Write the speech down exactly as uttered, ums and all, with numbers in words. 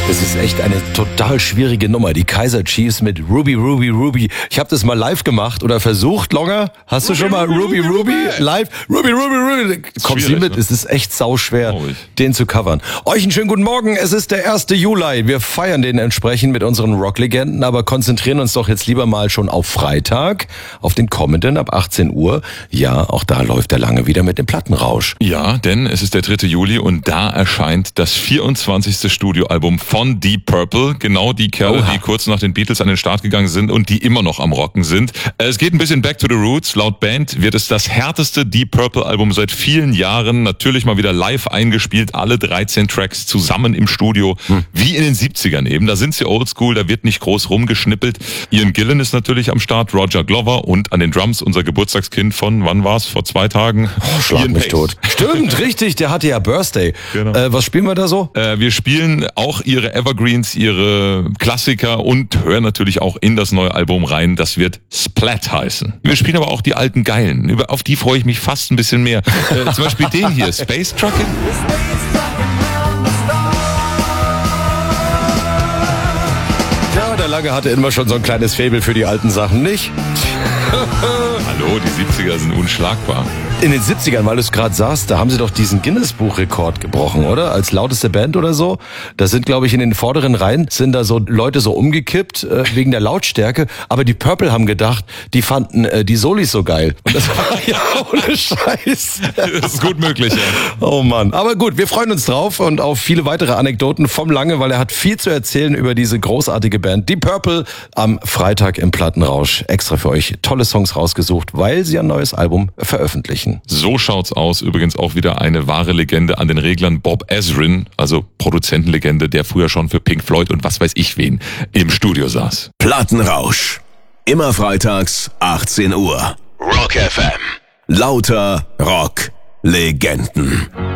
Es ist echt eine total schwierige Nummer. Die Kaiser Chiefs mit Ruby, Ruby, Ruby. Ich habe das mal live gemacht oder versucht. Longer, hast Ruby, du schon mal Ruby, Ruby, Ruby, Ruby live? Ruby, Ruby, Ruby. Kommst du mit? Ne? Es ist echt sauschwer, Oh, den zu covern. Euch einen schönen guten Morgen. Es ist der erste Juli. Wir feiern den entsprechend mit unseren Rocklegenden, aber konzentrieren uns doch jetzt lieber mal schon auf Freitag, auf den kommenden ab achtzehn Uhr. Ja, auch da läuft der Lange wieder mit dem Plattenrausch. Ja, denn es ist der dritte Juli und da erscheint das vierundzwanzigste Studioalbum von Deep Purple. Genau die Kerle, Oha. die kurz nach den Beatles an den Start gegangen sind und die immer noch am Rocken sind. Es geht ein bisschen back to the roots. Laut Band wird es das härteste Deep Purple Album seit vielen Jahren. Natürlich mal wieder live eingespielt. Alle dreizehn Tracks zusammen im Studio. Hm. Wie in den siebzigern eben. Da sind sie oldschool. Da wird nicht groß rumgeschnippelt. Ian Gillan ist natürlich am Start. Roger Glover und an den Drums unser Geburtstagskind von, wann war's? Vor zwei Tagen. Oh, schlag Ian mich Pace. tot. Stimmt, richtig. Der hatte ja Birthday. Genau. Äh, was spielen wir da so? Äh, wir spielen auch ihre Evergreens, ihre Klassiker und hören natürlich auch in das neue Album rein. Das wird Splat heißen. Wir spielen aber auch die alten Geilen. Über, auf die freue ich mich fast ein bisschen mehr. Äh, zum Beispiel den hier, Space Truckin'. Ja, der Lange hatte immer schon so ein kleines Faible für die alten Sachen, nicht? Hallo, die siebziger sind unschlagbar. In den siebzigern, weil du es gerade sagst, da haben sie doch diesen Guinness-Buch-Rekord gebrochen, oder? Als lauteste Band oder so. Da sind, glaube ich, in den vorderen Reihen sind da so Leute so umgekippt äh, wegen der Lautstärke. Aber die Purple haben gedacht, die fanden äh, die Solis so geil. Und das war ja ohne Scheiß. Das ist gut möglich, ja. Oh Mann. Aber gut, wir freuen uns drauf und auf viele weitere Anekdoten vom Lange, weil er hat viel zu erzählen über diese großartige Band. Die Purple am Freitag im Plattenrausch. Extra für euch tolle Songs rausgesucht, weil sie ein neues Album veröffentlichen. So schaut's aus. Übrigens auch wieder eine wahre Legende an den Reglern. Bob Ezrin, also Produzentenlegende, der früher schon für Pink Floyd und was weiß ich wen im Studio saß. Plattenrausch. Immer freitags, achtzehn Uhr. Rock F M. Lauter Rock-Legenden.